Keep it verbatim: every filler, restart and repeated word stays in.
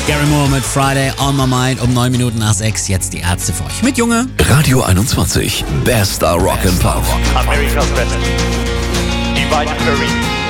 Gary Moore mit Friday on my mind um neun Minuten nach sechs. Jetzt die Ärzte für euch mit Junge. Radio einundzwanzig, Bester Rock and Pop. America's best. Divine Perry.